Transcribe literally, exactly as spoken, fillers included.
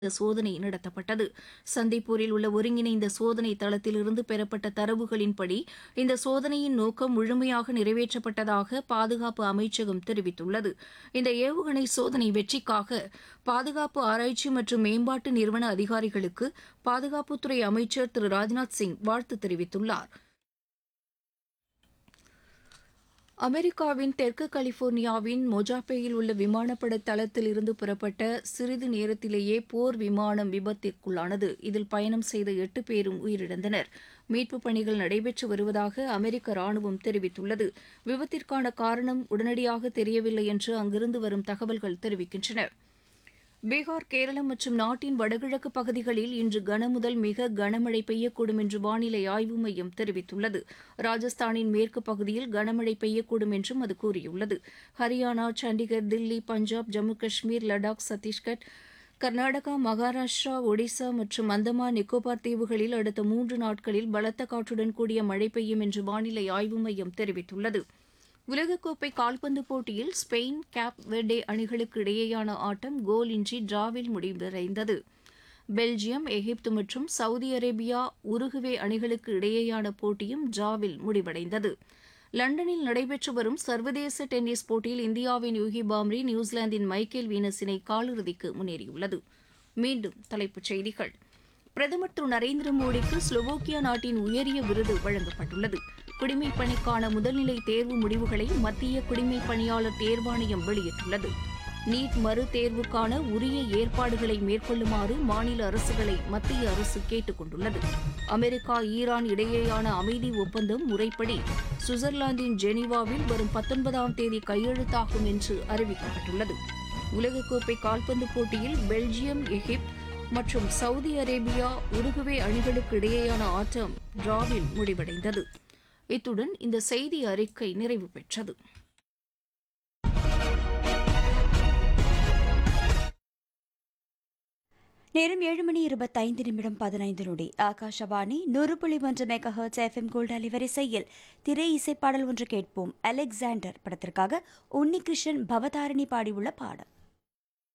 இந்த சோதனை நடத்தப்பட்டது. சந்திப்பூரில் உள்ள ஒருங்கிணைந்த சோதனை தளத்திலிருந்து பெறப்பட்ட தரவுகளின்படி இந்த சோதனையின் நோக்கம் முழுமையாக நிறைவேற்றப்பட்டதாக பாதுகாப்பு அமைச்சகம் தெரிவித்துள்ளது. இந்த ஏவுகணை சோதனை வெற்றிக்காக பாதுகாப்பு ஆராய்ச்சி மற்றும் மேம்பாட்டு நிறுவன அதிகாரிகளுக்கு பாதுகாப்புத்துறை அமைச்சர் திரு ராஜ்நாத் சிங் வாழ்த்து தெரிவித்துள்ளார். அமெரிக்காவின் தெற்கு கலிபோர்னியாவின் மொஜாப்பேயில் உள்ள விமானப்பட தளத்தில் இருந்து புறப்பட்ட சிறிது நேரத்திலேயே போர் விமானம் விபத்திற்குள்ளானது. இதில் பயணம் செய்த எட்டு பேரும் உயிரிழந்தனர். மீட்புப் பணிகள் நடைபெற்று வருவதாக அமெரிக்க ராணுவம் தெரிவித்துள்ளது. விபத்திற்கான காரணம் உடனடியாக தெரியவில்லை என்று அங்கிருந்து வரும் தகவல்கள் தெரிவிக்கின்றன. பீகார், கேரளம் மற்றும் நாட்டின் வடகிழக்கு பகுதிகளில் இன்று கனமுதல் மிக கனமழை பெய்யக்கூடும் என்று வானிலை ஆய்வு மையம் தெரிவித்துள்ளது. ராஜஸ்தானின் மேற்கு பகுதியில் கனமழை பெய்யக்கூடும் என்றும் அது கூறியுள்ளது. ஹரியானா, சண்டிகர், தில்லி, பஞ்சாப், ஜம்மு காஷ்மீர், லடாக், சத்தீஸ்கர், கர்நாடகா, மகாராஷ்டிரா, ஒடிசா மற்றும் அந்தமான் நிக்கோபார் தீவுகளில் அடுத்த மூன்று நாட்களில் பலத்த காற்றுடன் கூடிய மழை பெய்யும் என்று வானிலை ஆய்வு மையம் தெரிவித்துள்ளது. உலகக்கோப்பை கால்பந்து போட்டியில் ஸ்பெயின், கேப் வெர்டே அணிகளுக்கு இடையேயான ஆட்டம் கோல் இன்றி டிராவில் முடிவடைந்தது. பெல்ஜியம், எகிப்து மற்றும் சவுதி அரேபியா, உருகுவே அணிகளுக்கு இடையேயான போட்டியும் டிராவில் முடிவடைந்தது. லண்டனில் நடைபெற்று வரும் சர்வதேச டென்னிஸ் போட்டியில் இந்தியாவின் யூகி பாம்ரி நியூசிலாந்தின் மைக்கேல் வீனஸ் இணை காலிறுதிக்கு முன்னேறியுள்ளது. மீண்டும் தலைப்புச் செய்திகள். பிரதமர் திரு நரேந்திர மோடிக்கு ஸ்லோவோக்கியா நாட்டின் உயரிய விருது வழங்கப்பட்டுள்ளது. குடிமைப் பணிக்கான முதல்நிலை தேர்வு முடிவுகளை மத்திய குடிமைப் பணியாளர் தேர்வாணையம் வெளியிட்டுள்ளது. நீட் மறு தேர்வுக்கான உரிய ஏற்பாடுகளை மேற்கொள்ளுமாறு மாநில அரசுகளை மத்திய அரசு கேட்டுக் கொண்டுள்ளது. அமெரிக்கா, ஈரான் இடையேயான அமைதி ஒப்பந்தம் முறைப்படி சுவிட்சர்லாந்தின் ஜெனீவாவில் வரும் பத்தொன்பதாம் தேதி கையெழுத்தாகும் என்று அறிவிக்கப்பட்டுள்ளது. உலகக்கோப்பை கால்பந்து போட்டியில் பெல்ஜியம், எகிப்து மற்றும் சவுதி அரேபியா, உருகுவே அணிகளுக்கு இடையேயான ஆட்டம் டிராவில் முடிவடைந்தது. இத்துடன் இந்த செய்தி அறிக்கை நிறைவு பெற்றது. நேரம் ஏழு மணி இருபத்தைந்து நிமிடம் பதினைந்து நொடி. ஆகாஷவாணி நூறு புள்ளி ஒன்று மெகா ஹெர்ட்ஸ் எஃப்எம் கோல்ட் அலைவரிசையில் திரை இசை பாடல் ஒன்று கேட்போம். அலெக்சாண்டர் படத்திற்காக உன்னிகிருஷ்ணன் பவதாரணி பாடியுள்ள பாடல்.